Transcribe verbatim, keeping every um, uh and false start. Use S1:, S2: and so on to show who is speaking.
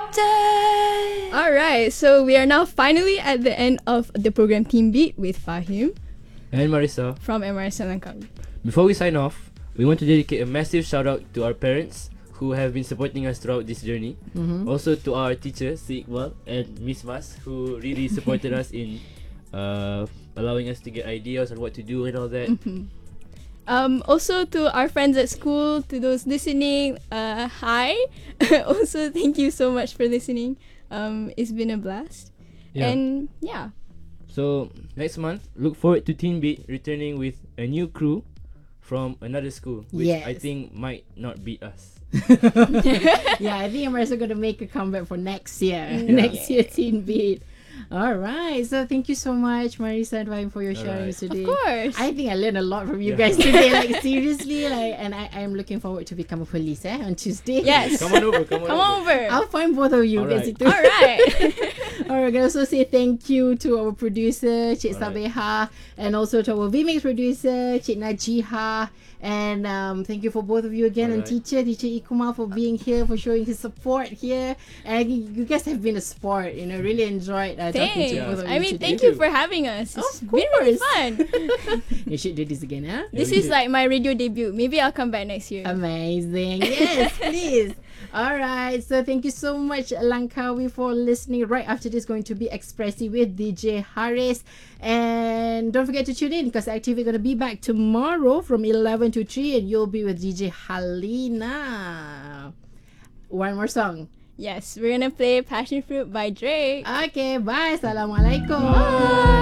S1: Accepted.
S2: Alright, so we are now finally at the end of the program Team Beat with Fahim
S3: And Marissa.
S2: from M R S Langkawi.
S3: Before we sign off, we want to dedicate a massive shout out to our parents who have been supporting us throughout this journey.
S4: Mm-hmm.
S3: Also to our teachers, Si Iqbal and Miss Mas, who really supported us in uh, allowing us to get ideas on what to do and all that.
S2: Um, also to our friends at school, to those listening, uh, hi. Also, thank you so much for listening. Um, it's been a blast.
S3: Yeah.
S2: And yeah.
S3: So next month, look forward to Teen Beat returning with a new crew from another school, which I
S4: Yes.
S3: think might not beat us.
S4: Yeah, I think I'm also going to make a comeback for next year.
S2: Yeah.
S4: Next year, Teen Beat. All right. So thank you so much, Marissa and Fahim, for your
S3: All
S4: sharing
S3: right.
S4: today.
S2: Of course.
S4: I think I learned a lot from you
S3: Yeah.
S4: guys today. Like seriously, like, and I I'm looking forward to become a police eh, on Tuesday.
S2: Yes.
S3: Come on over, come on
S2: Come
S3: over.
S2: over.
S4: I'll find both of you
S3: All
S4: guys.
S3: right.
S4: Itu.
S2: Alright.
S4: Alright, I also say thank you to our producer, Cik
S3: Alright.
S4: Sabeha, and also to our V-Mix producer, Cik Najiha. And um, thank you for both of you again, and
S3: Alright.
S4: teacher, teacher Ikuma, for being here, for showing his support here. And you guys have been a sport, you know, really enjoyed uh, talking
S2: Thanks.
S4: to both of you
S2: I mean,
S4: today.
S2: thank you for having us. It's
S4: Of
S2: been really
S4: course.
S2: fun.
S4: You should do this again, huh?
S2: This
S3: we
S2: is
S3: did.
S2: like my radio debut. Maybe I'll come back next year.
S4: Amazing. Yes, please. All right. So thank you so much, Langkawi, for listening. Right after this, going to be Expressy with D J Haris. And don't forget to tune in because Active is going to be back tomorrow from eleven to three, and you'll be with D J Halina. One more song.
S2: Yes, we're gonna play Passion Fruit by Drake.
S4: Okay, bye. Assalamualaikum.
S2: Bye.